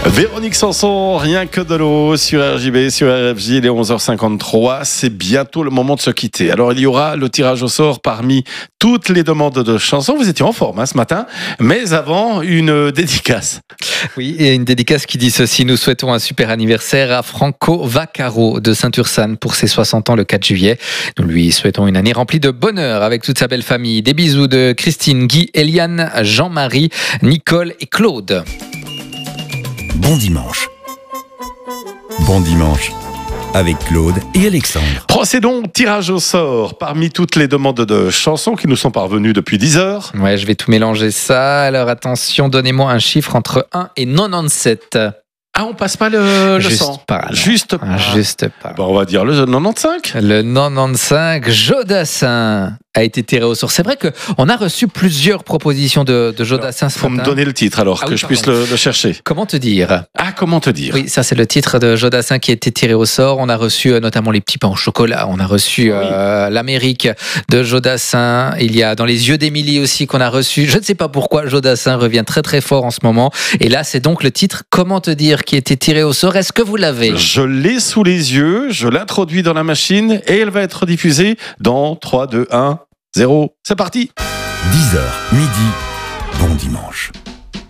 Véronique Sanson, rien que de l'eau sur RJB, sur RFJ, il est 11h53. C'est bientôt le moment de se quitter. Alors, il y aura le tirage au sort parmi toutes les demandes de chansons. Vous étiez en forme ce matin, mais avant, une dédicace. Oui, et une dédicace qui dit ceci. Nous souhaitons un super anniversaire à Franco Vaccaro de Saint-Ursanne pour ses 60 ans le 4 juillet. Nous lui souhaitons une année remplie de bonheur avec toute sa belle famille. Des bisous de Christine, Guy, Eliane, Jean-Marie, Nicole et Claude. Bon dimanche. Bon dimanche avec Claude et Alexandre. Procédons, tirage au sort parmi toutes les demandes de chansons qui nous sont parvenues depuis 10 heures. Ouais, je vais tout mélanger ça. Alors attention, donnez-moi un chiffre entre 1 et 97. Ah, on passe pas le Juste 100. pas. Non. Juste pas. Juste pas. Bon, on va dire le 95. Le 95, Jodassin a été tiré au sort. C'est vrai qu'on a reçu plusieurs propositions de Jodassin ce Faut me matin. donner le titre alors que oui, je puisse pardon. le chercher. Comment te dire ? Ah, comment te dire? Oui, ça c'est le titre de Jodassin qui a été tiré au sort. On a reçu notamment les petits pains au chocolat. On a reçu l'Amérique de Jodassin. Il y a Dans les yeux d'Émilie aussi qu'on a reçu. Je ne sais pas pourquoi Jodassin revient très très fort en ce moment. Et là, c'est donc le titre Comment te dire qui a été tiré au sort. Est-ce que vous l'avez ? Je l'ai sous les yeux, je l'introduis dans la machine et elle va être diffusée dans 3, 2, 1, 0. C'est parti. 10h, midi, bon dimanche.